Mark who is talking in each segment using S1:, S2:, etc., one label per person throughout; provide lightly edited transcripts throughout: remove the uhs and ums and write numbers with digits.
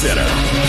S1: Center.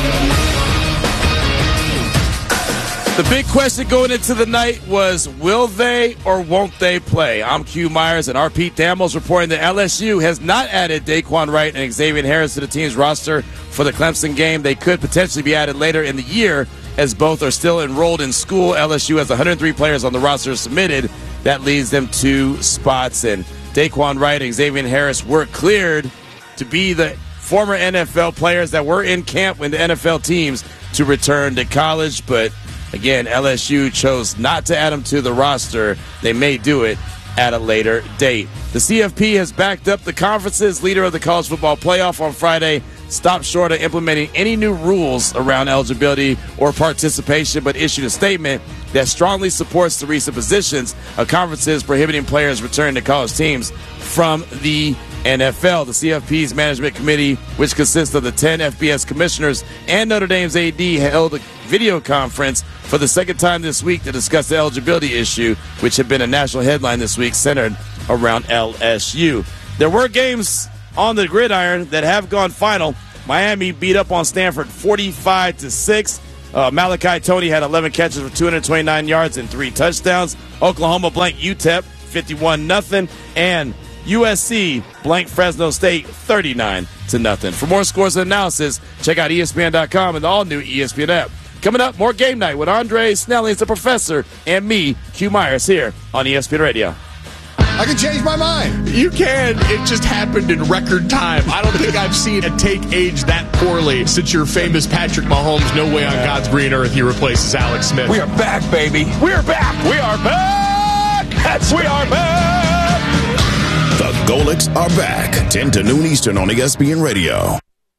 S2: The big question going into the night was, will they or won't they play? I'm Q Myers, and our Pete Damos reporting that LSU has not added Daquan Wright and Xavier Harris to the team's roster for the Clemson game. They could potentially be added later in the year, as both are still enrolled in school. LSU has 103 players on the roster submitted. That leaves them 2 spots, and Daquan Wright and Xavier Harris were cleared to be the former NFL players that were in camp with the NFL teams to return to college, but again, LSU chose not to add them to the roster. They may do it at a later date. The CFP has backed up the conference's leader of the college football playoff on Friday, stopped short of implementing any new rules around eligibility or participation, but issued a statement that strongly supports the recent positions of conferences prohibiting players returning to college teams from the NFL. The CFP's management committee, which consists of the 10 FBS commissioners and Notre Dame's AD, held a video conference for the second time this week to discuss the eligibility issue, which had been a national headline this week centered around LSU. There were games on the gridiron that have gone final. Miami beat up on Stanford 45-6. Malachi Toney had 11 catches for 229 yards and 3 touchdowns. Oklahoma blanked UTEP 51-0, and USC blanked Fresno State 39-0. For more scores and analysis, check out ESPN.com and the all-new ESPN app. Coming up, more Game Night with Andre Snellings, the professor, and me, Q Myers, here on ESPN Radio.
S3: I can change my mind.
S4: You can. It just happened in record time. I don't think I've seen a take age that poorly since your famous Patrick Mahomes, no way on God's green earth he replaces Alex Smith.
S3: We are back, baby.
S4: We're back. We are back. We are back.
S1: The Golics are back. 10 to noon Eastern on ESPN Radio.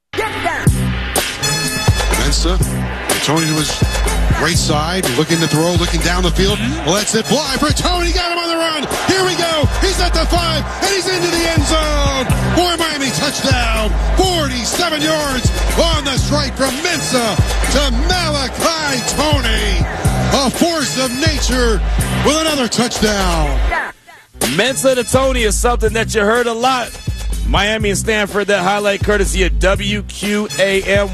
S5: Mensa, Toney to his right side, looking to throw, looking down the field. Lets it fly for Toney. Got him on the run. Here we go. He's at the 5, and he's into the end zone. For Miami, touchdown. 47 yards on the strike from Mensa to Malachi Toney. A force of nature with another touchdown.
S2: Mensa to Toney is something that you heard a lot. Miami and Stanford, that highlight courtesy of WQAM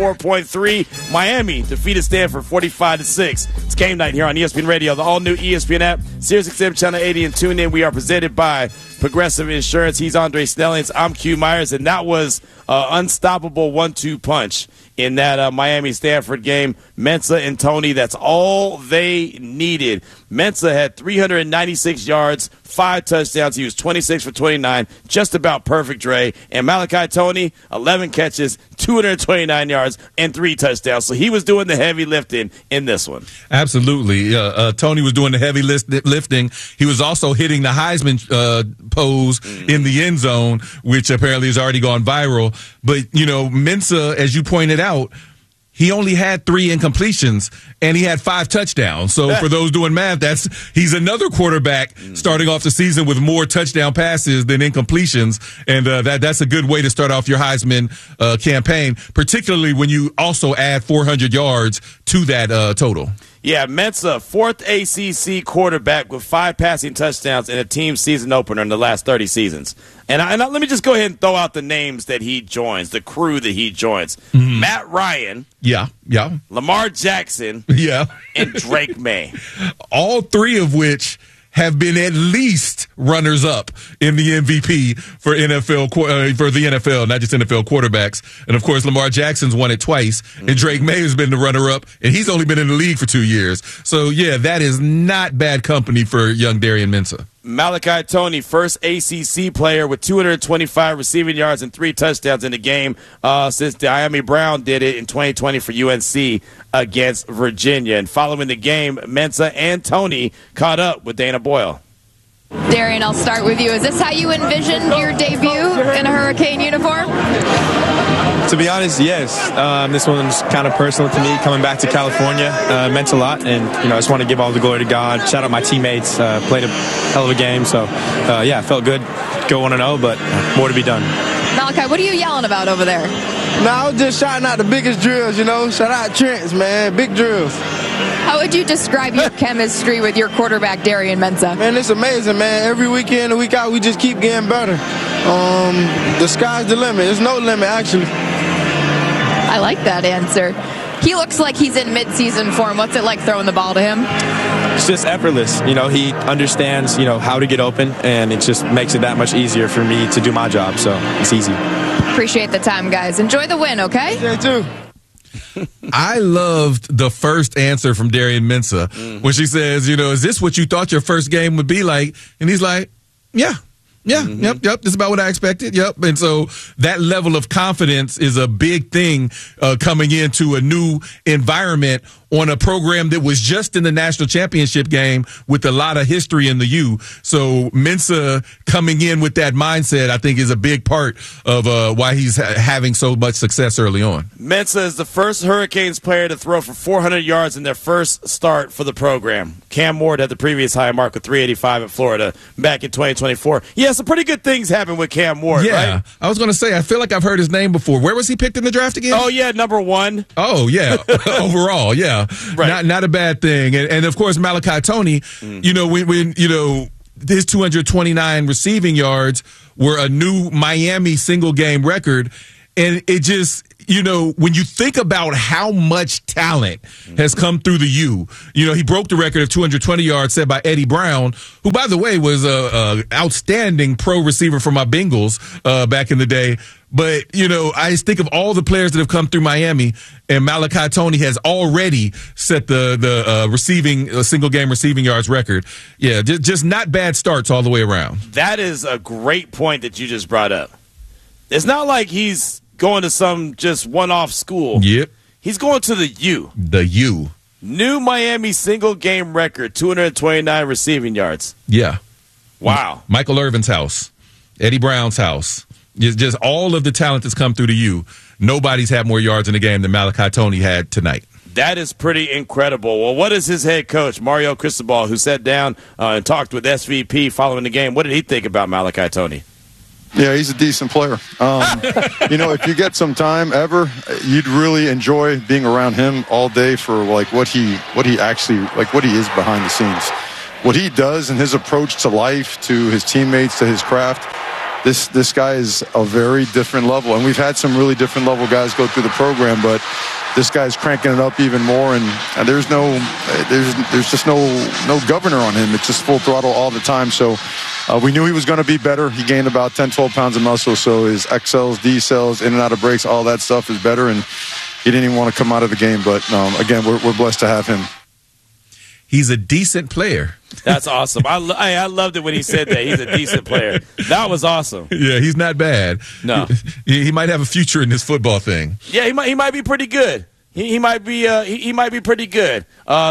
S2: 104.3. Miami defeated Stanford 45-6. It's Game Night here on ESPN Radio, the all-new ESPN app, SiriusXM Channel 80, and TuneIn. We are presented by Progressive Insurance. He's Andre Snellings. I'm Q Myers, and that was an unstoppable 1-2 punch in that Miami-Stanford game. Mensa and Toney, that's all they needed. Mensa had 396 yards, 5 touchdowns. He was 26 for 29, just about perfect, Dre. And Malachi Toney, 11 catches, 229 yards, and 3 touchdowns. So he was doing the heavy lifting in this one.
S6: Absolutely. Toney was doing the heavy lifting. He was also hitting the Heisman pose in the end zone, which apparently has already gone viral. But, you know, Mensa, as you pointed out, he only had 3 incompletions, and he had 5 touchdowns. So for those doing math, he's another quarterback starting off the season with more touchdown passes than incompletions, and that's a good way to start off your Heisman campaign, particularly when you also add 400 yards to that total.
S2: Yeah, Mensa, 4th ACC quarterback with 5 passing touchdowns in a team season opener in the last 30 seasons. And let me just go ahead and throw out the names that he joins, the crew that he joins. Matt Ryan.
S6: Yeah.
S2: Lamar Jackson.
S6: Yeah.
S2: And Drake May.
S6: All 3 of which have been at least runners-up in the MVP for the NFL, not just NFL quarterbacks. And, of course, Lamar Jackson's won it twice, and Drake May has been the runner-up, and he's only been in the league for 2 years. So, yeah, that is not bad company for young Darian Mensa.
S2: Malachi Toney, first ACC player with 225 receiving yards and 3 touchdowns in the game since Diami Brown did it in 2020 for UNC against Virginia. And following the game, Mensa and Toney caught up with Dana Boyle.
S7: Darian, I'll start with you. Is this how you envisioned your debut in a Hurricane uniform?
S8: To be honest, yes. This one's kind of personal to me. Coming back to California meant a lot, and I just want to give all the glory to God. Shout out my teammates. Played a hell of a game, so yeah, felt good. Go 1-0, but more to be done.
S7: Malachi, what are you yelling about over there?
S9: No, I was just shouting out the biggest drills. Shout out Trent's, man, big drills.
S7: How would you describe your chemistry with your quarterback, Darian Mensa?
S9: Man, it's amazing, man. Every week in and week out, we just keep getting better. The sky's the limit. There's no limit, actually.
S7: I like that answer. He looks like he's in mid-season form. What's it like throwing the ball to him?
S8: It's just effortless. He understands, how to get open, and it just makes it that much easier for me to do my job. So it's easy.
S7: Appreciate the time, guys. Enjoy the win, okay?
S9: Yeah, too.
S6: I loved the first answer from Darian Mensah when she says, is this what you thought your first game would be like? And he's like, yeah. Yeah, yep. This is about what I expected. Yep. And so that level of confidence is a big thing coming into a new environment on a program that was just in the national championship game with a lot of history in the U. So Mensah coming in with that mindset, I think, is a big part of why he's having so much success early on.
S2: Mensah is the first Hurricanes player to throw for 400 yards in their first start for the program. Cam Ward had the previous high mark with 385 at Florida back in 2024. Yeah, some pretty good things happened with Cam Ward, right?
S6: I was going to say, I feel like I've heard his name before. Where was he picked in the draft again?
S2: Oh, yeah, number 1.
S6: Oh, yeah. Overall, yeah.
S2: Right.
S6: Not a bad thing. And of course, Malachi Toney, when his 229 receiving yards were a new Miami single game record. And it just, when you think about how much talent has come through the U, he broke the record of 220 yards set by Eddie Brown, who, by the way, was a outstanding pro receiver for my Bengals back in the day. But, I just think of all the players that have come through Miami, and Malachi Toney has already set the receiving single game receiving yards record. Yeah, just not bad starts all the way around.
S2: That is a great point that you just brought up. It's not like he's going to some just one-off school.
S6: Yep.
S2: He's going to the U.
S6: The U.
S2: New Miami single game record, 229 receiving yards.
S6: Yeah.
S2: Wow.
S6: Michael Irvin's house. Eddie Brown's house. Just all of the talent that's come through the U. Nobody's had more yards in the game than Malachi Toney had tonight.
S2: That is pretty incredible. Well, what is his head coach, Mario Cristobal, who sat down and talked with SVP following the game? What did he think about Malachi Toney?
S10: Yeah, he's a decent player. If you get some time ever, you'd really enjoy being around him all day for what he is behind the scenes. What he does and his approach to life, to his teammates, to his craft. This guy is a very different level, and we've had some really different level guys go through the program, but this guy's cranking it up even more, and there's just no governor on him. It's just full throttle all the time. So we knew he was going to be better. He gained about 10, 12 pounds of muscle, so his XLs, D cells, in and out of breaks, all that stuff is better, and he didn't even want to come out of the game. But again, we're blessed to have him.
S6: He's a decent player.
S2: That's awesome. I loved it when he said that. He's a decent player. That was awesome.
S6: Yeah, he's not bad.
S2: No.
S6: He might have a future in this football thing.
S2: Yeah, he might be pretty good. He might be pretty good.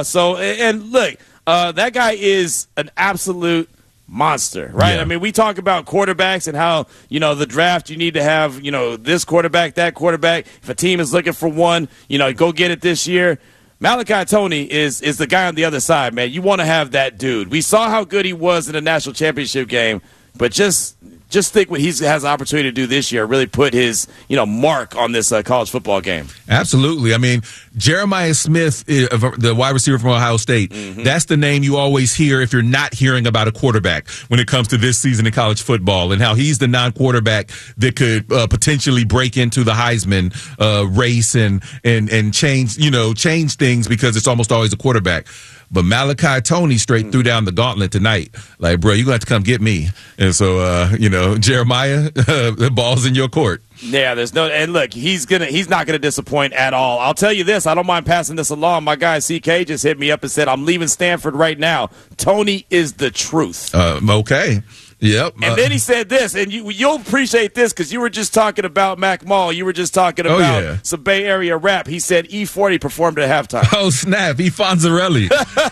S2: And look, that guy is an absolute monster, right?
S6: Yeah.
S2: I mean, we talk about quarterbacks and how, the draft, you need to have, this quarterback, that quarterback. If a team is looking for one, go get it this year. Malachi Toney is the guy on the other side, man. You want to have that dude. We saw how good he was in the national championship game, but just think what he has the opportunity to do this year, really put his mark on this college football game.
S6: Absolutely. I mean, Jeremiah Smith, the wide receiver from Ohio State, that's the name you always hear if you're not hearing about a quarterback when it comes to this season in college football, and how he's the non-quarterback that could potentially break into the Heisman race and change things, because it's almost always a quarterback. But Malachi Toney straight threw down the gauntlet tonight. Like, bro, you're going to have to come get me. And so, Jeremiah, the ball's in your court.
S2: Yeah, and look, he's not gonna disappoint at all. I'll tell you this, I don't mind passing this along. My guy CK just hit me up and said, I'm leaving Stanford right now. Toney is the truth.
S6: Okay. Yep.
S2: And then he said this, and you'll appreciate this because you were just talking about Mac Mall. You were just talking about some Bay Area rap. He said E40 performed at halftime.
S6: Oh, snap. E. Fonzarelli.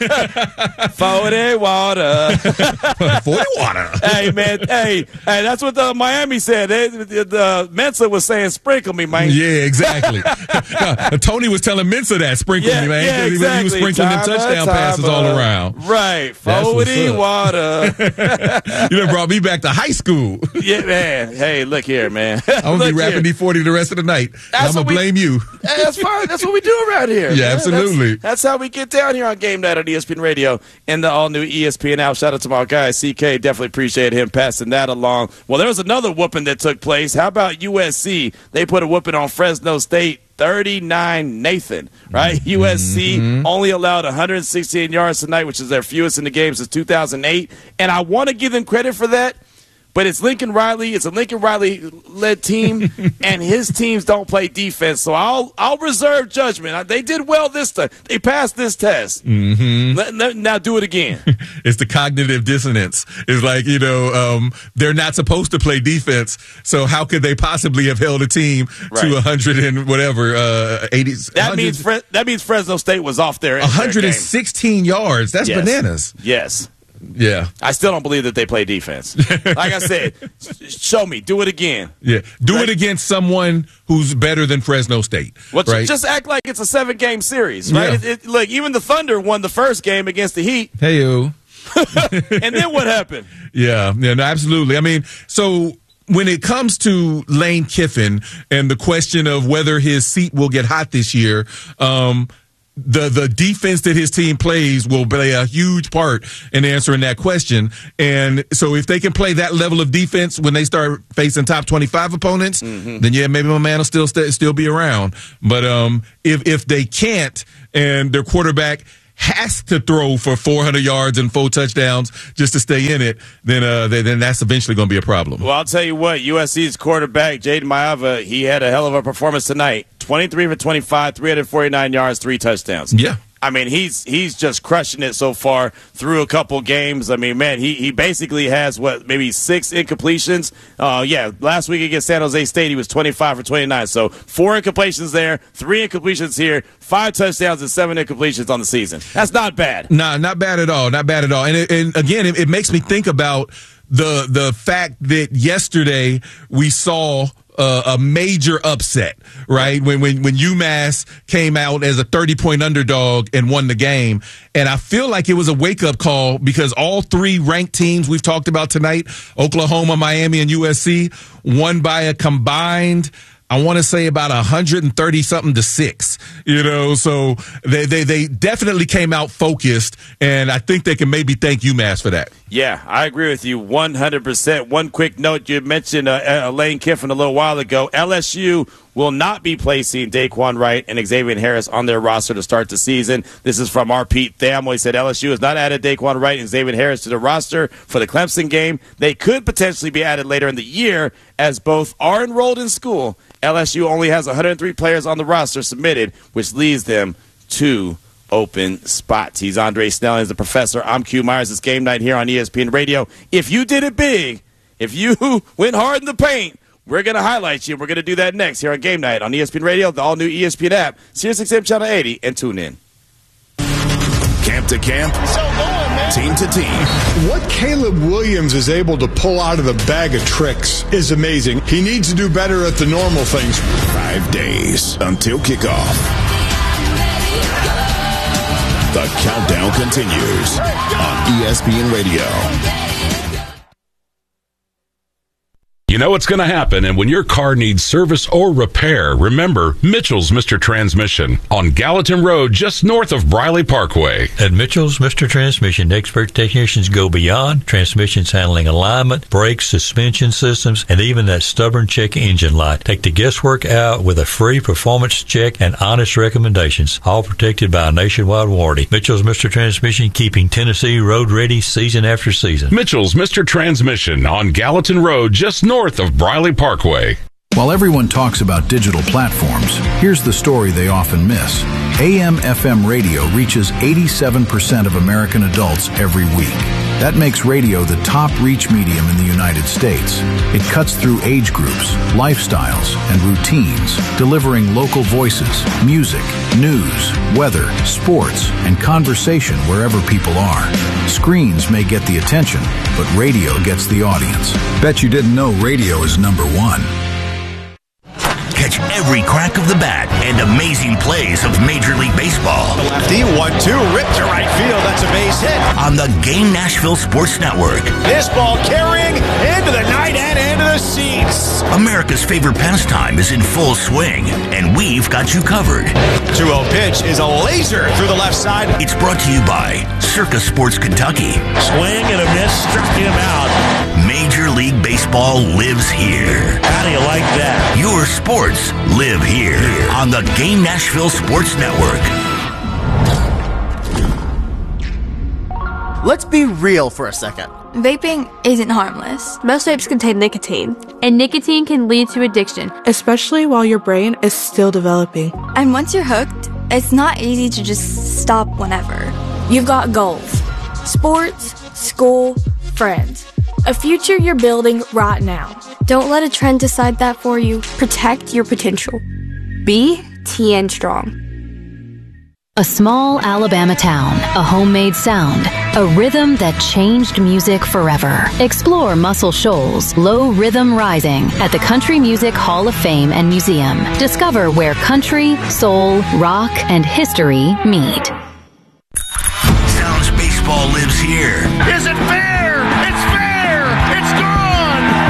S2: 40 water.
S6: 40 water.
S2: Hey, man. Hey, that's what the Miami said. The Mensah was saying, sprinkle me, man.
S6: Yeah, exactly. Toney was telling Mensah that, sprinkle me, man.
S2: Yeah, exactly.
S6: He was sprinkling them touchdown passes all around.
S2: Right. 40 water.
S6: You done brought me back to high school.
S2: Yeah, man. Hey, look here, man.
S6: I'm going to be rapping E40 the rest of the night. I'm going to blame you.
S2: That's fine. That's what we do around here.
S6: Yeah,
S2: man.
S6: absolutely.
S2: That's how we get down here on Game Night on ESPN Radio and the all-new ESPN app. Shout out to my guy, CK. Definitely appreciate him passing that along. Well, there was another whooping that took place. How about USC? They put a whooping on Fresno State. 39 Nathan, right? USC only allowed 168 yards tonight, which is their fewest in the game since 2008. And I want to give them credit for that, but it's Lincoln Riley. It's a Lincoln Riley-led team, and his teams don't play defense. So I'll reserve judgment. They did well this time. They passed this test. Now do it again.
S6: It's the cognitive dissonance. It's like, they're not supposed to play defense, so how could they possibly have held a team to 100 and whatever, 80?
S2: That means Fresno State was off there.
S6: 116 yards. That's bananas.
S2: Yes.
S6: Yeah.
S2: I still don't believe that they play defense. Like I said, show me. Do it again.
S6: Yeah. Do it against someone who's better than Fresno State.
S2: Well,
S6: right?
S2: Just act like it's a 7-game series, right?
S6: Yeah.
S2: Look, even the Thunder won the first game against the Heat.
S6: Hey-o.
S2: And then what happened?
S6: Yeah, no, absolutely. I mean, so when it comes to Lane Kiffin and the question of whether his seat will get hot this year, the defense that his team plays will play a huge part in answering that question. And so if they can play that level of defense when they start facing top 25 opponents, then maybe my man will still be around. But if they can't, and their quarterback has to throw for 400 yards and 4 touchdowns just to stay in it, then that's eventually going to be a problem.
S2: Well, I'll tell you what, USC's quarterback, Jaden Maiava, he had a hell of a performance tonight. 23 for 25, 349 yards, 3 touchdowns.
S6: Yeah.
S2: I mean, he's just crushing it so far through a couple games. I mean, man, he basically has, maybe 6 incompletions? Last week against San Jose State, he was 25 for 29. So 4 incompletions there, 3 incompletions here, 5 touchdowns and 7 incompletions on the season. That's not bad.
S6: Nah, not bad at all. Not bad at all. And again, it makes me think about the fact that yesterday we saw a major upset, right? When UMass came out as a 30-point underdog and won the game. And I feel like it was a wake-up call because all 3 ranked teams we've talked about tonight, Oklahoma, Miami, and USC, won by a combined, I want to say about 130-something to 6, so they definitely came out focused, and I think they can maybe thank UMass for that.
S2: Yeah, I agree with you 100%. One quick note, you mentioned Lane Kiffin a little while ago. LSU will not be placing Daquan Wright and Xavier Harris on their roster to start the season. This is from our Pete Thamel. He said LSU has not added Daquan Wright and Xavier Harris to the roster for the Clemson game. They could potentially be added later in the year as both are enrolled in school. LSU only has 103 players on the roster submitted, which leaves them 2 open spots. He's Andre Snelling, he's the professor. I'm Q Myers. It's game night here on ESPN Radio. If you did it big, if you went hard in the paint, we're going to highlight you. We're going to do that next here on Game Night on ESPN Radio, the all-new ESPN app, SiriusXM Channel 80, and tune in.
S1: Camp to camp, team to team.
S3: What Caleb Williams is able to pull out of the bag of tricks is amazing. He needs to do better at the normal things.
S1: 5 days until kickoff. The countdown continues on ESPN Radio.
S11: You know what's going to happen, and when your car needs service or repair, remember Mitchell's Mr. Transmission on Gallatin Road, just north of Briley Parkway.
S12: At Mitchell's Mr. Transmission, expert technicians go beyond transmissions handling alignment, brakes, suspension systems, and even that stubborn check engine light. Take the guesswork out with a free performance check and honest recommendations, all protected by a nationwide warranty. Mitchell's Mr. Transmission, keeping Tennessee road ready season after season.
S11: Mitchell's Mr. Transmission on Gallatin Road, just north of Briley Parkway.
S13: While everyone talks about digital platforms, here's the story they often miss. AM/FM radio reaches 87% of American adults every week. That makes radio the top reach medium in the United States. It cuts through age groups, lifestyles, and routines, delivering local voices, music, news, weather, sports, and conversation wherever people are. Screens may get the attention, but radio gets the audience. Bet you didn't know radio is number 1.
S14: Catch every crack of the bat and amazing plays of Major League Baseball.
S15: The lefty, 1-2, ripped to right field. That's a base hit.
S14: On the Game Nashville Sports Network.
S15: This ball carrying into the night and into the extra seats.
S14: America's favorite pastime is in full swing, and we've got you covered.
S15: 2-0 pitch is a laser through the left side.
S14: It's brought to you by Circa Sports Kentucky.
S16: Swing and a miss, struck him out.
S14: Major League Baseball lives here.
S16: How do you like that?
S14: Your sports live here on the Game Nashville Sports Network.
S17: Let's be real for a second.
S7: Vaping isn't harmless.
S18: Most vapes contain nicotine,
S19: and nicotine can lead to addiction,
S18: especially while your brain is still developing.
S7: And once you're hooked, it's not easy to just stop whenever.
S18: You've got goals: sports, school, friends. A future you're building right now.
S19: Don't let a trend decide that for you. Protect your potential. Be TN Strong.
S20: A small Alabama town, a homemade sound, a rhythm that changed music forever. Explore Muscle Shoals Low Rhythm Rising at the Country Music Hall of Fame and Museum. Discover where country, soul, rock, and history meet.
S14: Sounds baseball lives here.
S16: Is it fair?